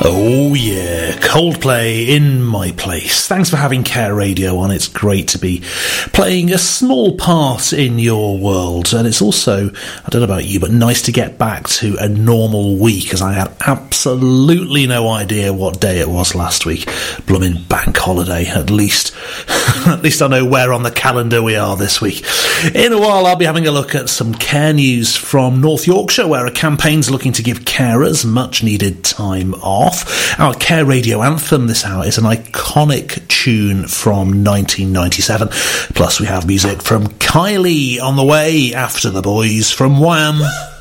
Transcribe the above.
Oh yeah, Coldplay, In My Place. Thanks for having Care Radio on. It's great to be playing a small part in your world. And it's also, I don't know about you, but nice to get back to a normal week, as I had absolutely no idea what day it was last week. Blooming bank holiday, at least. At least I know where on the calendar we are this week. In a while, I'll be having a look at some care news from North Yorkshire, where a campaign's looking to give carers much needed time off. Our Care Radio anthem this hour is an iconic tune from 1997. Plus, we have music from Kylie on the way after the boys from Wham!